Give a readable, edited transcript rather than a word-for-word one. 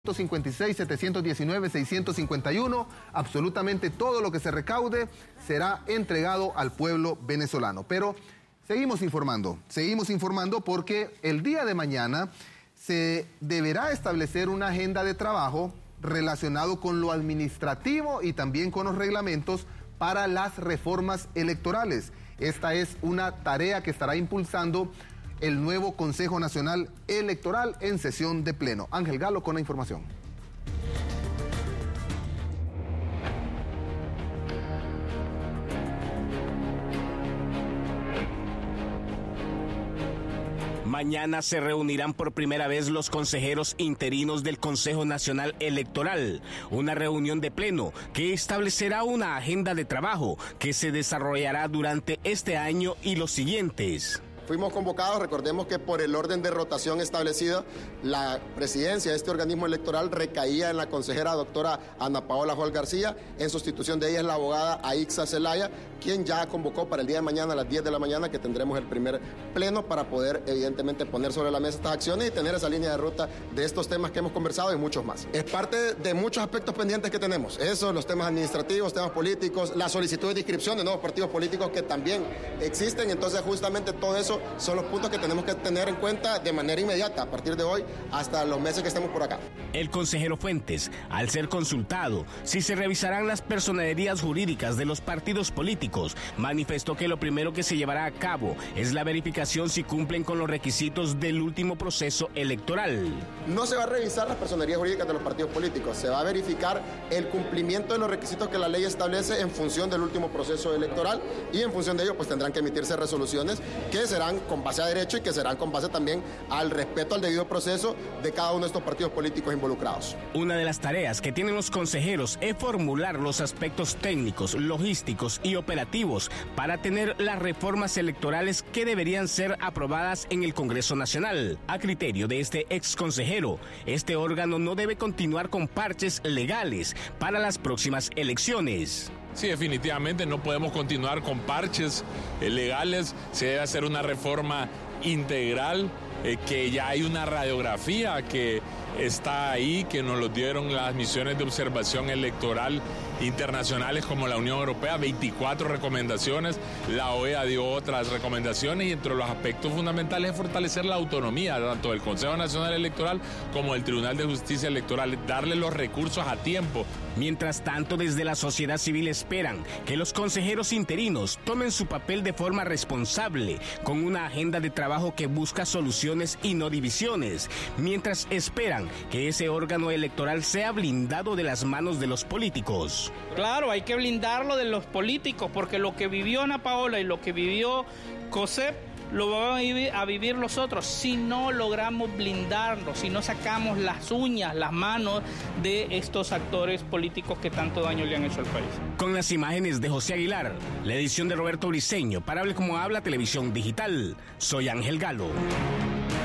156, 719, 651, absolutamente todo lo que se recaude será entregado al pueblo venezolano. Pero seguimos informando porque el día de mañana se deberá establecer una agenda de trabajo relacionado con lo administrativo y también con los reglamentos para las reformas electorales. Esta es una tarea que estará impulsando el nuevo Consejo Nacional Electoral en sesión de pleno. Ángel Galo con la información. Mañana se reunirán por primera vez los consejeros interinos del Consejo Nacional Electoral, una reunión de pleno que establecerá una agenda de trabajo que se desarrollará durante este año y los siguientes. Fuimos convocados, recordemos que por el orden de rotación establecido, la presidencia de este organismo electoral recaía en la consejera doctora Ana Paola Joel García, en sustitución de ella es la abogada Aixa Zelaya, quien ya convocó para el día de mañana a las 10 de la mañana que tendremos el primer pleno para poder evidentemente poner sobre la mesa estas acciones y tener esa línea de ruta de estos temas que hemos conversado y muchos más. Es parte de muchos aspectos pendientes que tenemos, eso, los temas administrativos, temas políticos, la solicitud de inscripción de nuevos partidos políticos que también existen, entonces justamente todo eso son los puntos que tenemos que tener en cuenta de manera inmediata, a partir de hoy hasta los meses que estemos por acá. El consejero Fuentes, al ser consultado si se revisarán las personerías jurídicas de los partidos políticos, manifestó que lo primero que se llevará a cabo es la verificación si cumplen con los requisitos del último proceso electoral. No se va a revisar las personerías jurídicas de los partidos políticos, se va a verificar el cumplimiento de los requisitos que la ley establece en función del último proceso electoral y en función de ello pues tendrán que emitirse resoluciones que serán con base a derecho y que serán con base también al respeto al debido proceso de cada uno de estos partidos políticos involucrados. Una de las tareas que tienen los consejeros es formular los aspectos técnicos, logísticos y operativos para tener las reformas electorales que deberían ser aprobadas en el Congreso Nacional. A criterio de este exconsejero, este órgano no debe continuar con parches legales para las próximas elecciones. Sí, definitivamente no podemos continuar con parches legales, se debe hacer una reforma integral, que ya hay una radiografía que está ahí, que nos lo dieron las misiones de observación electoral internacionales como la Unión Europea, 24 recomendaciones, la OEA dio otras recomendaciones y entre los aspectos fundamentales es fortalecer la autonomía tanto del Consejo Nacional Electoral como del Tribunal de Justicia Electoral, darle los recursos a tiempo. Mientras tanto, desde la sociedad civil esperan que los consejeros interinos tomen su papel de forma responsable, con una agenda de trabajo que busca soluciones y no divisiones, mientras esperan que ese órgano electoral sea blindado de las manos de los políticos. Claro, hay que blindarlo de los políticos, porque lo que vivió Ana Paola y lo que vivió COSEP lo van a vivir los otros si no logramos blindarlo, si no sacamos las uñas, las manos de estos actores políticos que tanto daño le han hecho al país. Con las imágenes de José Aguilar, la edición de Roberto Briceño, para Hable Como Habla Televisión Digital, soy Ángel Galo.